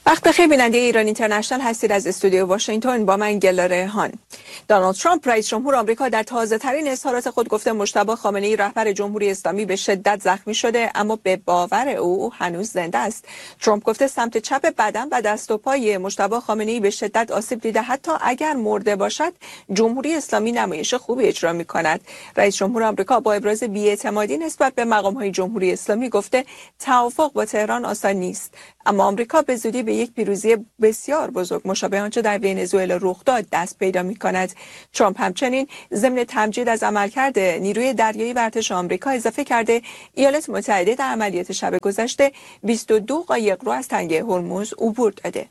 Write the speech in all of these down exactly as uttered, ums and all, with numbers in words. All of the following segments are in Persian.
وقت بخیر بیننده ایران اینترنشنال هستید. از استودیو واشنگتن با من گلا ریحان. دونالد ترامپ رئیس جمهور آمریکا در تازه ترین اظهارات خود گفته مجتبی خامنه‌ای رهبر جمهوری اسلامی به شدت زخمی شده اما به باور او هنوز زنده است. ترامپ گفته سمت چپ بدن و دست و پای مجتبی خامنه‌ای به شدت آسیب دیده، حتی اگر مرده باشد جمهوری اسلامی نمایش خوبی اجرا می‌کند. رئیس جمهور آمریکا با ابراز بی‌اعتمادی نسبت به مقام‌های جمهوری اسلامی گفته توافق با تهران آسان نیست، اما آمریکا به زودی به یک پیروزی بسیار بزرگ مشابه آنچه در ونزوئلا رخ داد دست پیدا می‌کند. ترامپ همچنین ضمن تمجید از عملکرد نیروی دریایی و ارتش آمریکا اضافه کرده ایالات متحده در عملیات شب گذشته بیست و دو قایق رو از تنگه هرمز عبور داده.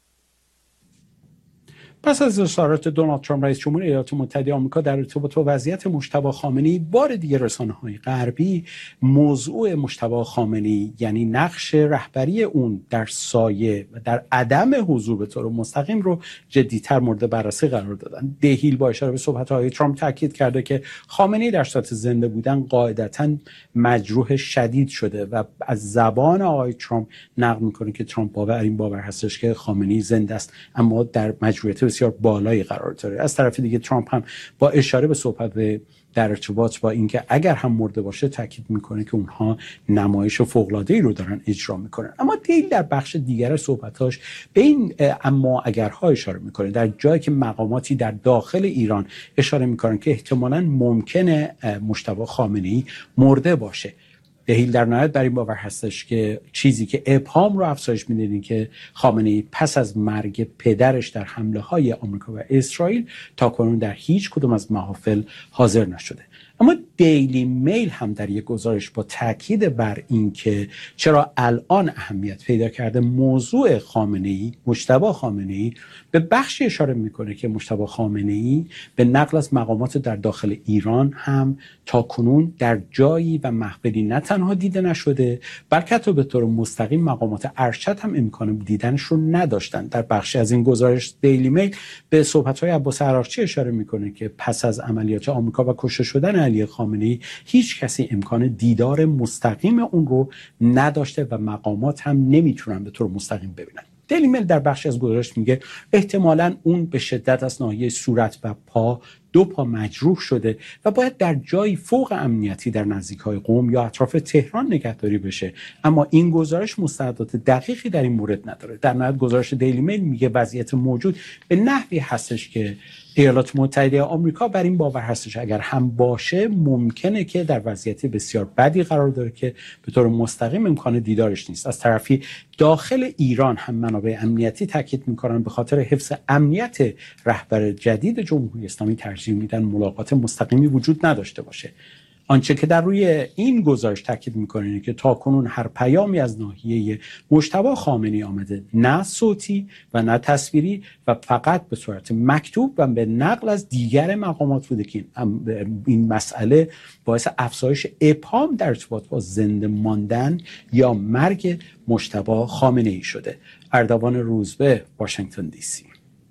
پس از اظهارات دونالد ترامپ رئیس جمهور ایالات متحده آمریکا در ارتباط با وضعیت مجتبی خامنه‌ای، بار دیگر رسانه‌های غربی موضوع مجتبی خامنه‌ای یعنی نقش رهبری اون در سایه و در عدم حضور به طور مستقیم رو جدی‌تر مورد بررسی قرار دادن. دهیل با اشاره به صحبت‌های ترامپ تاکید کرده که خامنه‌ای در صورت زنده بودن قاعدتاً مجروح شدید شده و از زبان آقای ترامپ نقل می‌کنه که ترامپ باور این باور هستش که خامنه‌ای زنده است اما در مجروحیت بسیار بالایی قرار داره. از طرف دیگه ترامپ هم با اشاره به صحبت در ارتباط با اینکه اگر هم مرده باشه تاکید میکنه که اونها نمایش فوق‌العاده‌ای رو دارن اجرا میکنن. اما دیل در بخش دیگر صحبتاش به این اما اگرها اشاره میکنه، در جایی که مقاماتی در داخل ایران اشاره میکنن که احتمالاً ممکنه مجتبی خامنه‌ای مرده باشه. دهیل در نهایت بر این باور هستش که چیزی که ابهام رو افزایش میده اینه که خامنه‌ای پس از مرگ پدرش در حمله های آمریکا و اسرائیل تا کنون در هیچ کدوم از محافل حاضر نشده. اما دیلی میل هم در یک گزارش با تاکید بر این که چرا الان اهمیت پیدا کرده موضوع خامنه‌ای، مجتبی خامنه‌ای، به بخشی اشاره میکنه که مجتبی خامنه‌ای به نقل از مقامات در داخل ایران هم تا کنون در جایی و محفلی نه تنها دیده نشده بلکه حتی به طور مستقیم مقامات ارشد هم امکان دیدنش رو نداشتن. در بخشی از این گزارش دیلی میل به صحبت‌های عباس عراقچی اشاره میکنه که پس از عملیات آمریکا و کشته شدن علی خامنه‌ای هیچ کسی امکان دیدار مستقیم اون رو نداشته و مقامات هم نمیتونن به طور مستقیم ببینن. دیلی میل در بخشی از گزارش میگه احتمالاً اون به شدت از ناحیه صورت و پا دو پا مجروح شده و باید در جایی فوق امنیتی در نزدیک‌های قم یا اطراف تهران نگهداری بشه، اما این گزارش مستندات دقیقی در این مورد نداره. در نهایت گزارش دیلی میل میگه وضعیت موجود به نحوی هستش که ایالات متحده آمریکا بر این باور هستش اگر هم باشه ممکنه که در وضعیت بسیار بدی قرار داره که به طور مستقیم امکان دیدارش نیست. از طرفی داخل ایران هم منابع امنیتی تاکید میکنن به خاطر حفظ امنیت رهبر جدید جمهوری اسلامی ترجیح میدن ملاقات مستقیمی وجود نداشته باشه. آنچه که در روی این گزارش تاکید میکنه اینه که تاکنون هر پیامی از ناحیه مجتبی خامنه‌ای آمده، نه صوتی و نه تصویری و فقط به صورت مکتوب و به نقل از دیگر مقامات بوده که این مسئله باعث افزایش ابهام در ارتباط با زنده ماندن یا مرگ مجتبی خامنه‌ای شده. اردوان روزبه، واشنگتن دی سی.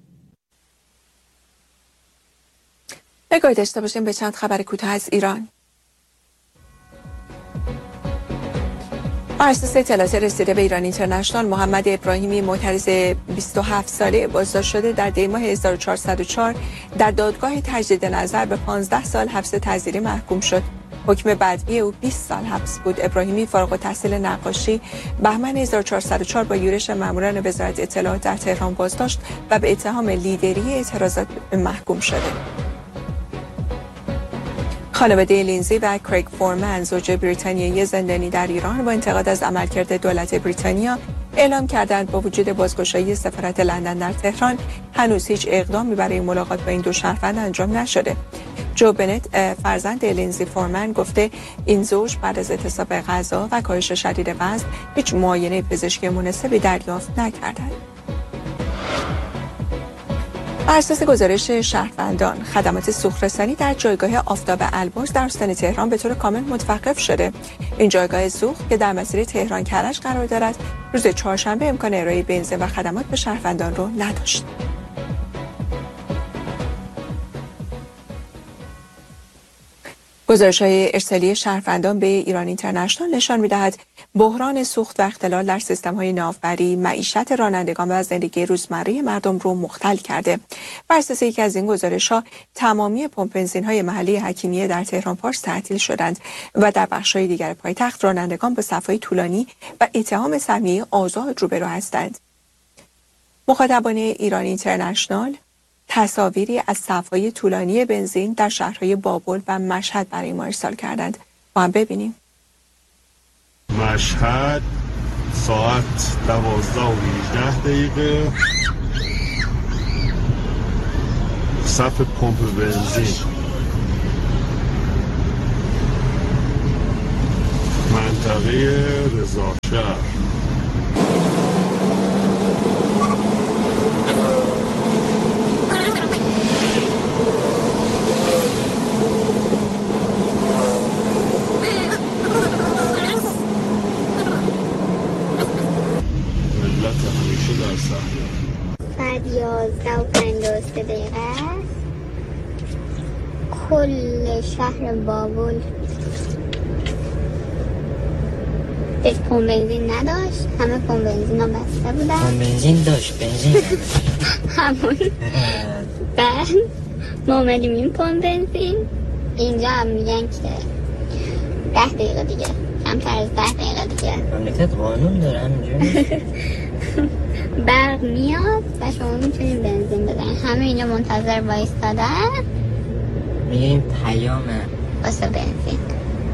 نگاهی داشته باشیم به چند خبر کوتاه از ایران. بر اساس اطلاعات رسیده به ایران اینترنشنال، محمد ابراهیمی معترض بیست و هفت ساله بازداشت شده در دی ماه هزار و چهارصد و چهار در دادگاه تجدید نظر به پانزده سال حبس تعزیری محکوم شد. حکم بعدی او بیست سال حبس بود. ابراهیمی فارغ التحصیل نقاشی بهمن هزار و چهارصد و چهار با یورش ماموران وزارت اطلاعات در تهران بازداشت و به اتهام لیدری اعتراضات محکوم شده. خانواده لینزی و کریگ فورمن، زوج بریتانیایی زندانی در ایران، با انتقاد از عملکرد دولت بریتانیا اعلام کردند با وجود بازگشایی سفارت لندن در تهران هنوز هیچ اقدامی برای ملاقات با این دو شهروند انجام نشده. جو بنت، فرزند لینزی فورمن، گفته این زوج بعد از اعتصاب غذا و کاهش شدید وزن هیچ معاینه پزشکی مناسبی دریافت نکردند. بر اساس گزارش شهروندان، خدمات سوخت‌رسانی در جایگاه آفتاب البرز در استان تهران به طور کامل متوقف شده. این جایگاه سوخت که در مسیر تهران کرج قرار دارد، روز چهارشنبه امکان ارائه بنزین و خدمات به شهروندان را نداشت. گزارش‌های ارسالی شهروندان به ایران اینترنشنال نشان می‌دهد بحران سوخت و اختلال در سیستم‌های ناوبری معیشت رانندگان و زندگی روزمره مردم رو مختل کرده. بر اساس یکی از این گزارش‌ها تمامی پمپ بنزین‌های محلی حکیمیه در تهران پارس تعطیل شدند و در بخش‌های دیگر پایتخت رانندگان به صف‌های طولانی و اتهام سهمیه آزاد روبرو هستند. مخاطبان ایران اینترنشنال تصاویری از صف‌های طولانی بنزین در شهرهای بابل و مشهد برای ما ارسال کردند. با هم ببینیم. مشهد ساعت دوازده و هجده دقیقه، صف پمپ بنزین، منطقه رضاشهر. ساعت یازده و پنجاه و سه دقیقه است. کل شهر بابل یک پمپ بنزین نداشت، همه پمپ بنزین ها بسته بودن. پمپ بنزین داشت، بنزین همون بعد ما اومدیم این پمپ بنزین، اینجا هم میگن که ده دقیقه دیگه، کمتر از ده دقیقه دیگه مملکت قانون داره همینجوری برق میاد و شما میتونید بنزین بزنید. همه اینجا منتظر وایستادن، میگه این پیامه واسه بنزین.